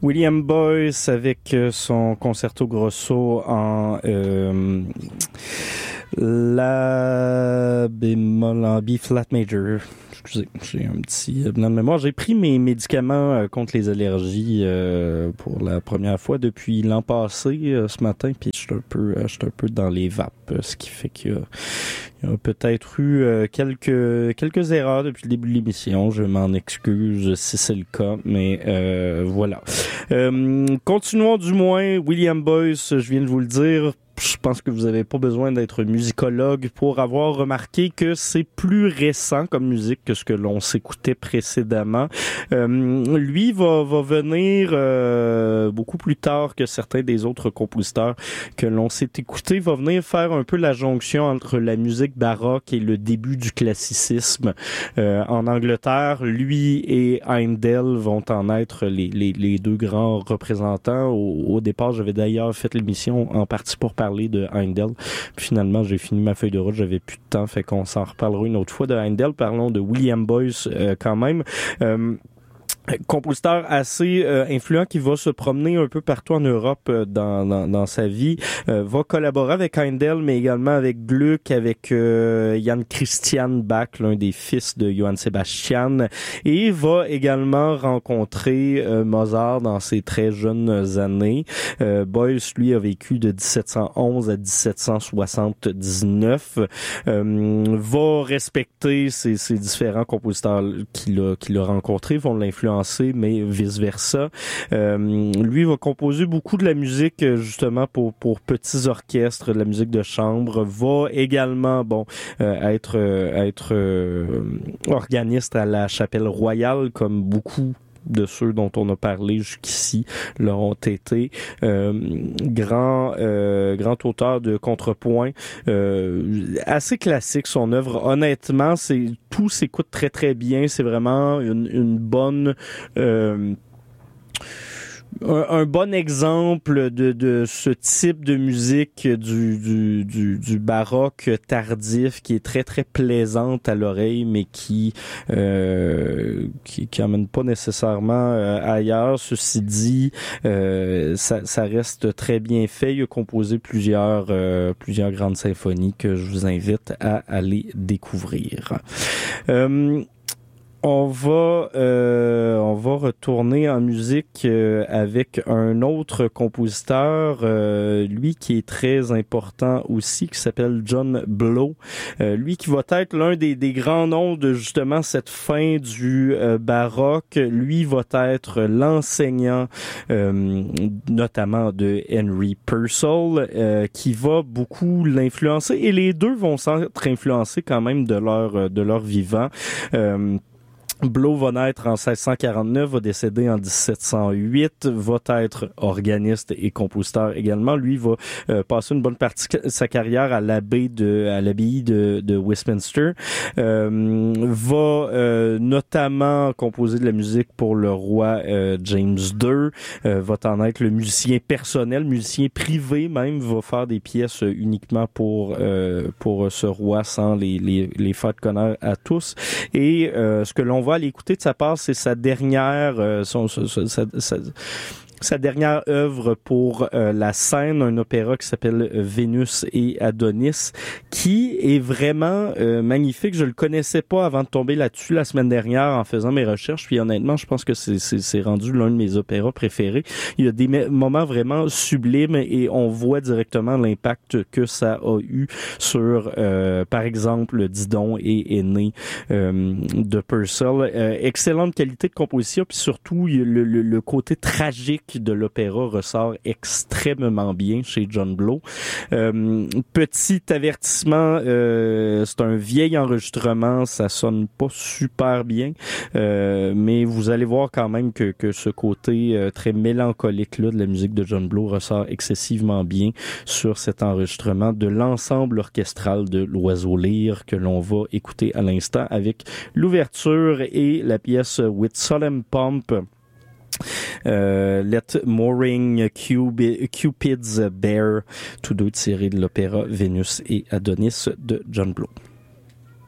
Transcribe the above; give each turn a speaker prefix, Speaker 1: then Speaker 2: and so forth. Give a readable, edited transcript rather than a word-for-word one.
Speaker 1: William Boyce avec son concerto grosso en la bémol en B flat major. Excusez, j'ai un petit blanc de mémoire. J'ai pris mes médicaments contre les allergies pour la première fois depuis l'an passé ce matin, puis je suis un peu dans les vapes, ce qui fait qu'il y a peut-être eu quelques erreurs depuis le début de l'émission. Je m'en excuse si c'est le cas, mais voilà. Continuons du moins. William Boyce, je viens de vous le dire. Je pense que vous n'avez pas besoin d'être musicologue pour avoir remarqué que c'est plus récent comme musique que ce que l'on s'écoutait précédemment. Lui va venir beaucoup plus tard que certains des autres compositeurs que l'on s'est écouté, va venir faire un peu la jonction entre la musique baroque et le début du classicisme. En Angleterre, lui et Handel vont en être les deux grands représentants. Au départ, j'avais d'ailleurs fait l'émission en partie pour parler de Handel. Puis finalement, j'ai fini ma feuille de route, j'avais plus de temps, fait qu'on s'en reparlera une autre fois de Handel. Parlons de William Boyce quand même. Compositeur assez influent qui va se promener un peu partout en Europe dans sa vie, va collaborer avec Handel mais également avec Gluck, avec Jan Christian Bach, l'un des fils de Johann Sebastian, et va également rencontrer Mozart dans ses très jeunes années. Boyce, lui, a vécu de 1711 à 1779, va respecter ces différents compositeurs qu'il a rencontrés, vont l'influencer, mais vice-versa. Lui va composer beaucoup de la musique justement pour petits orchestres, de la musique de chambre, va également être organiste à la Chapelle Royale comme beaucoup de ceux dont on a parlé jusqu'ici l'auront été. Grand auteur de contrepoint, assez classique son œuvre. Honnêtement, tout s'écoute très très bien. C'est vraiment une bonne un bon exemple de ce type de musique du baroque tardif qui est très très plaisante à l'oreille mais qui emmène pas nécessairement ailleurs. Ceci dit, ça reste très bien fait. Il a composé plusieurs grandes symphonies que je vous invite à aller découvrir. On va retourner en musique avec un autre compositeur, lui qui est très important aussi, qui s'appelle John Blow. Lui qui va être l'un des grands noms de justement cette fin du baroque. Lui va être l'enseignant notamment de Henry Purcell, qui va beaucoup l'influencer, et les deux vont s'être influencés quand même de leur vivant. Blow va naître en 1649, va décéder en 1708, va être organiste et compositeur également. Lui va passer une bonne partie de sa carrière à l'abbaye de Westminster. Va notamment composer de la musique pour le roi James II. Va en être le musicien personnel, musicien privé même, va faire des pièces uniquement pour ce roi sans les faire connaître à tous. Et ce que l'on va aller écouter de sa part, c'est sa dernière sa dernière œuvre pour la scène, un opéra qui s'appelle Vénus et Adonis, qui est vraiment magnifique. Je le connaissais pas avant de tomber là-dessus la semaine dernière en faisant mes recherches, puis honnêtement, je pense que c'est rendu l'un de mes opéras préférés. Il y a des moments vraiment sublimes et on voit directement l'impact que ça a eu sur, par exemple, Didon et Aîné de Purcell. Excellente qualité de composition, puis surtout, le côté tragique de l'opéra ressort extrêmement bien chez John Blow. Petit avertissement, c'est un vieil enregistrement, ça sonne pas super bien, mais vous allez voir quand même que ce côté très mélancolique là de la musique de John Blow ressort excessivement bien sur cet enregistrement de l'ensemble orchestral de l'Oiseau Lyre que l'on va écouter à l'instant avec l'ouverture et la pièce With Solemn Pomp. Let Mooring Cupid's Bear, tous deux tirés de l'opéra Vénus et Adonis de John Blow.